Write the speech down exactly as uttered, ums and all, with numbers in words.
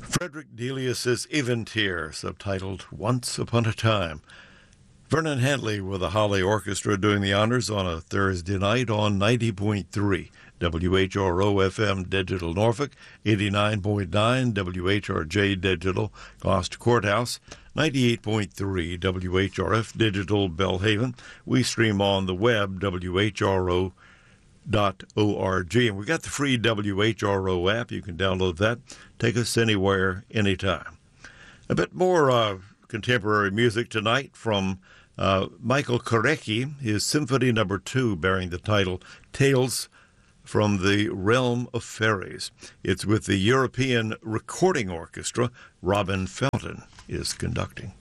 Frederick Delius's Eventide, subtitled Once Upon a Time. Vernon Handley with the Holly Orchestra doing the honors on a Thursday night on ninety point three W H R O F M Digital Norfolk, eighty-nine point nine W H R J Digital Gloucester Courthouse, ninety-eight point three W H R F Digital Belhaven. We stream on the web, W H R O dot org, and we got the free W H R O app. You can download that. Take us anywhere, anytime. A bit more uh, contemporary music tonight from uh, Michael Korecki, his Symphony Number Two, bearing the title Tales from the Realm of Fairies. It's with the European Recording Orchestra. Robin Felton is conducting.